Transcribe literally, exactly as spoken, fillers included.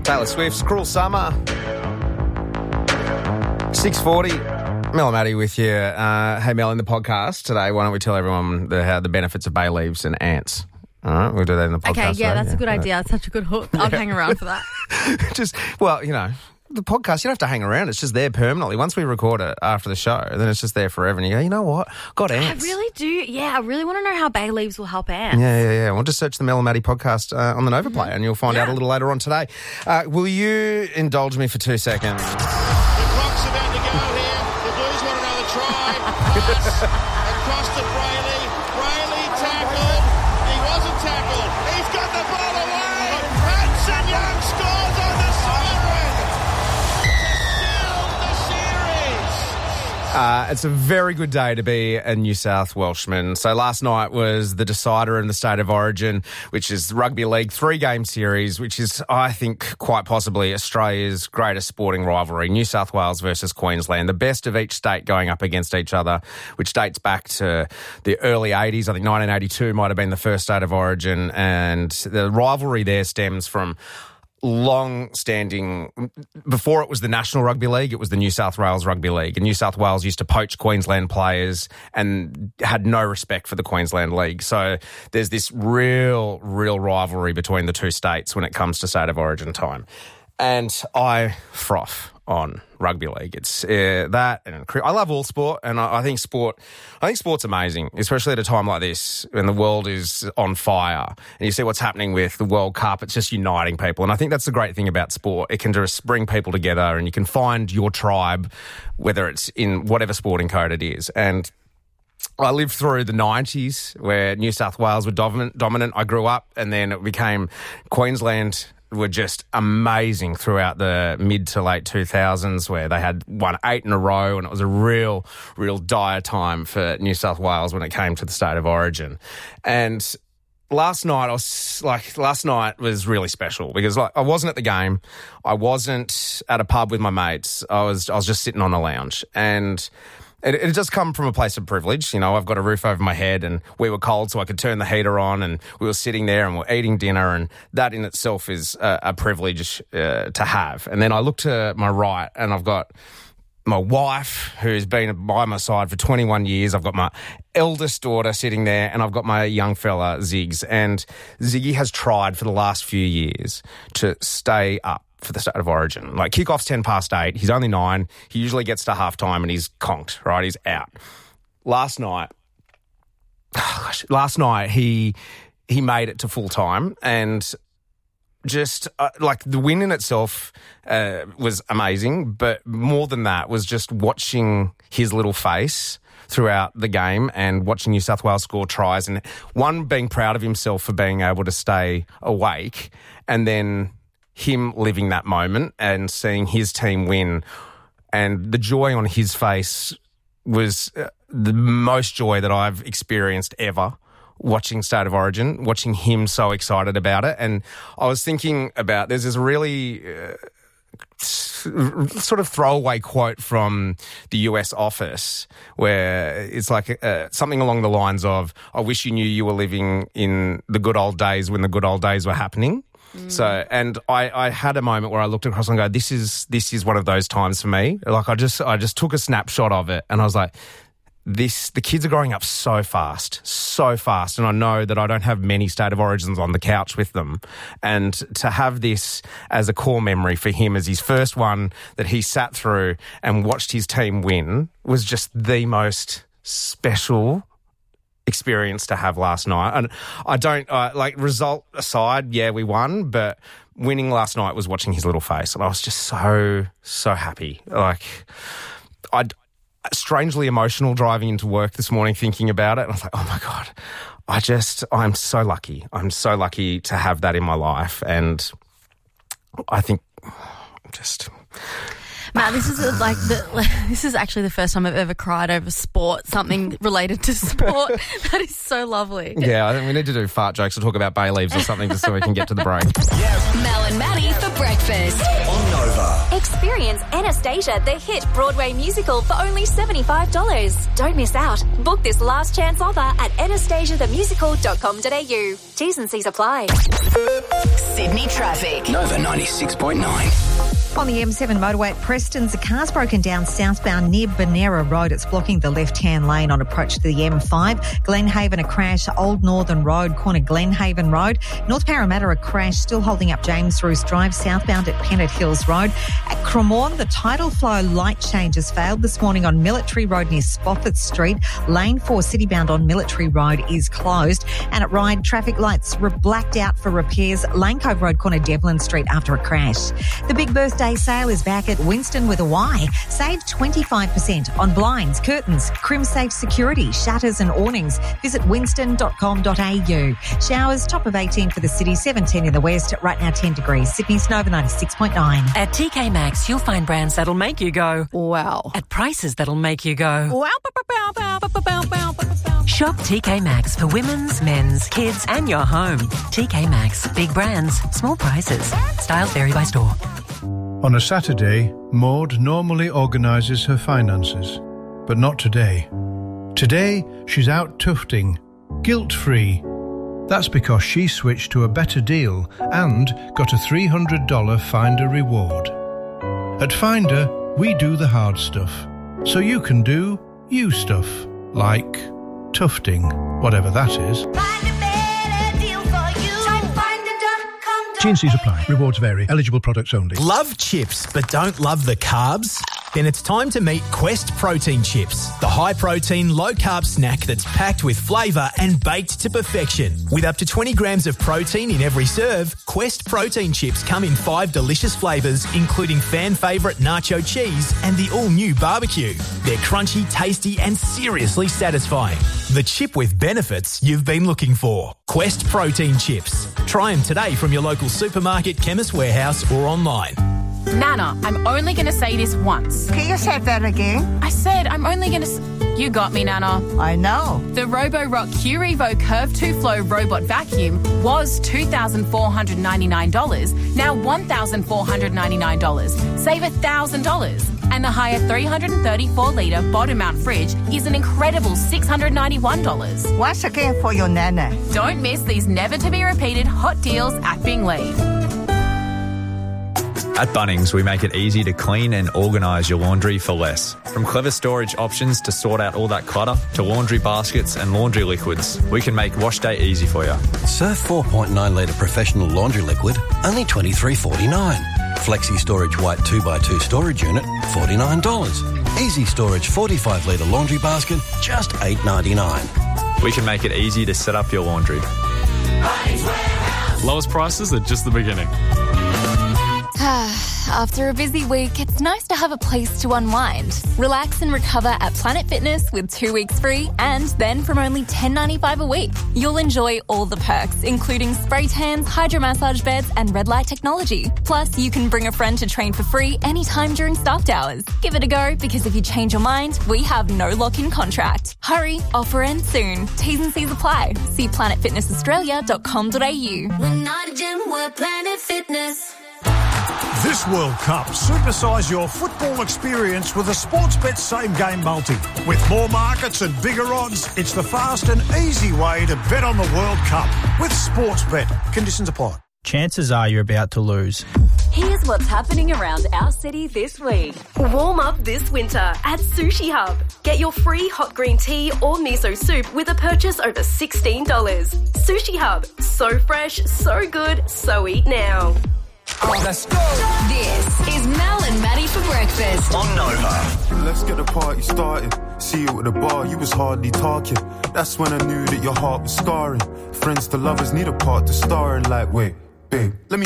Taylor Swift's Cruel Summer. six forty. Mel and Maddie with you. Uh, hey, Mel, in the podcast today, why don't we tell everyone the, how the benefits of bay leaves and ants? All right, we'll do that in the podcast. Okay, yeah, today. that's yeah. a good idea. That's such a good hook. I'll hang around for that. Just, well, you know, the podcast, you don't have to hang around. It's just there permanently. Once we record it after the show, then it's just there forever. And you go, you know what? Got ants. I really do. Yeah, I really want to know how bay leaves will help ants. Yeah, yeah, yeah. We'll just search the Mel and Maddie podcast uh, on the Nova Player, mm-hmm. and you'll find yeah. out a little later on today. Uh, will you indulge me for two seconds? The clock's about to go here. The Blues want another try. Pass across to Brayley. Brayley tackled. He wasn't tackled. He's got the ball away. Hudson Young scores on the siren to seal the series. Uh, it's a very good day to be a New South Welshman. So last night was the decider in the State of Origin, which is the Rugby League three-game series, which is, I think, quite possibly Australia's greatest sporting rivalry, New South Wales versus Queensland, the best of each state going up against each other, which dates back to the early eighties. I think nineteen eighty-two might have been the first State of Origin, and the rivalry there stems from long-standing, before it was the National Rugby League, it was the New South Wales Rugby League. And New South Wales used to poach Queensland players and had no respect for the Queensland League. So there's this real, real rivalry between the two states when it comes to State of Origin time. And I froth on rugby league. It's uh, that, and I love all sport, and I, I think sport, I think sport's amazing, especially at a time like this when the world is on fire, and you see what's happening with the World Cup. It's just uniting people, and I think that's the great thing about sport. It can just bring people together, and you can find your tribe, whether it's in whatever sporting code it is. And I lived through the nineties where New South Wales were dominant. dominant. I grew up, and then it became Queensland were just amazing throughout the mid to late two thousands, where they had won eight in a row, and it was a real, real dire time for New South Wales when it came to the State of Origin. And last night, I was like, last night was really special because like I wasn't at the game, I wasn't at a pub with my mates, I was I was just sitting on the lounge, and It, it just come from a place of privilege. You know, I've got a roof over my head, and we were cold, so I could turn the heater on, and we were sitting there and we're eating dinner, and that in itself is a, a privilege uh, to have. And then I look to my right, and I've got my wife, who's been by my side for twenty-one years. I've got my eldest daughter sitting there, and I've got my young fella, Ziggs. And Ziggy has tried for the last few years to stay up for the State of Origin. Like, kickoff's ten past eight. He's only nine. He usually gets to halftime and he's conked, right? He's out. Last night, oh gosh, last night he he made it to full time, and just uh, like the win in itself uh, was amazing, but more than that was just watching his little face throughout the game and watching New South Wales score tries, and one, being proud of himself for being able to stay awake, and then him living that moment and seeing his team win, and the joy on his face was uh, the most joy that I've experienced ever watching State of Origin, watching him so excited about it. And I was thinking about, there's this really uh, sort of throwaway quote from the U S Office where it's like uh, something along the lines of, I wish you knew you were living in the good old days when the good old days were happening. Mm. So, and I, I had a moment where I looked across and go, this is, this is one of those times for me. Like I just, I just took a snapshot of it, and I was like, this, the kids are growing up so fast, so fast. And I know that I don't have many State of Origins on the couch with them. And to have this as a core memory for him as his first one that he sat through and watched his team win was just the most special experience to have last night. And I don't, uh, like, result aside, yeah, we won, but winning last night was watching his little face, and I was just so, so happy. Like, I'd strangely emotional driving into work this morning thinking about it, and I was like, oh my God, I just, I'm so lucky. I'm so lucky to have that in my life, and I think just... Matt, this is a, like the, this is actually the first time I've ever cried over sport, something related to sport. That is so lovely. Yeah, I think we need to do fart jokes or talk about bay leaves or something just so we can get to the break. Mel and Maddie for breakfast on Nova. Experience Anastasia, the hit Broadway musical, for only seventy-five dollars. Don't miss out. Book this last chance offer at anastasia the musical dot com dot a u. T's and C's apply. Sydney traffic. Nova ninety-six point nine. On the M seven motorway at Preston's, a car's broken down southbound near Bonera Road. It's blocking the left-hand lane on approach to the M five. Glenhaven, a crash. Old Northern Road, corner Glenhaven Road. North Parramatta, a crash. Still holding up James Roos Drive, southbound at Pennant Hills Road. At Cremorne, the tidal flow light changes failed this morning on Military Road near Spofford Street. Lane four citybound on Military Road is closed. And at Ryde, traffic lights were blacked out for repairs. Lane Cove Road, corner Devlin Street after a crash. The big birthday sale is back at Winston with a Y. Save twenty-five percent on blinds, curtains, CrimSafe security, shutters and awnings. Visit winston dot com dot a u. Showers, top of eighteen for the city, seventeen in the west, right now ten degrees. Sydney's Nova ninety-six point nine. At T K Maxx, you'll find brands that'll make you go, wow. At prices that'll make you go, wow. Bow, bow, bow, bow, bow, bow, bow. Shop T K Maxx for women's, men's, kids and your home. T K Maxx. Big brands, small prices. Styles vary by store. On a Saturday, Maud normally organises her finances, but not today. Today, she's out tufting, guilt-free. That's because she switched to a better deal and got a three hundred dollars Finder reward. At Finder, we do the hard stuff, so you can do you stuff, like tufting, whatever that is. T and C's apply. Rewards vary. Eligible products only. Love chips but don't love the carbs? Then it's time to meet Quest Protein Chips, the high-protein, low-carb snack that's packed with flavour and baked to perfection. With up to twenty grams of protein in every serve, Quest Protein Chips come in five delicious flavours, including fan favourite nacho cheese and the all-new barbecue. They're crunchy, tasty and seriously satisfying. The chip with benefits you've been looking for. Quest Protein Chips. Try them today from your local supermarket, Chemist Warehouse or online. Nana, I'm only going to say this once. Can you say that again? I said I'm only going to... S- you got me, Nana. I know. The Roborock Q-Evo Curve two Flow Robot Vacuum was two thousand four hundred ninety-nine dollars, now one thousand four hundred ninety-nine dollars. Save one thousand dollars. And the higher three hundred thirty-four litre bottom mount fridge is an incredible six hundred ninety-one dollars. Once again for your Nana. Don't miss these never-to-be-repeated hot deals at Bingley. At Bunnings, we make it easy to clean and organise your laundry for less. From clever storage options to sort out all that clutter, to laundry baskets and laundry liquids, we can make wash day easy for you. Surf four point nine litre professional laundry liquid, only twenty-three forty-nine. Flexi Storage White two by two storage unit, forty-nine dollars. Easy Storage forty-five litre laundry basket, just eight ninety-nine. We can make it easy to set up your laundry. Lowest prices are just the beginning. After a busy week, it's nice to have a place to unwind. Relax and recover at Planet Fitness with two weeks free and then from only ten dollars ninety-five a week. You'll enjoy all the perks, including spray tans, hydromassage beds and red light technology. Plus, you can bring a friend to train for free anytime during staffed hours. Give it a go because if you change your mind, we have no lock-in contract. Hurry, offer ends soon. T's and C's apply. See planet fitness australia dot com dot a u. We're not a gym, we're Planet Fitness. This World Cup, supersize your football experience with a Sportsbet Same Game Multi. With more markets and bigger odds, it's the fast and easy way to bet on the World Cup. With Sportsbet. Conditions apply. Chances are you're about to lose. Here's what's happening around our city this week. Warm up this winter at Sushi Hub. Get your free hot green tea or miso soup with a purchase over sixteen dollars. Sushi Hub. So fresh, so good, so eat now. Oh, let's go. This is Mel and Maddie for breakfast on Nova. Let's get the party started. See you at the bar, you was hardly talking. That's when I knew that your heart was scarring. Friends to lovers need a part to star in. Like, wait, babe, let me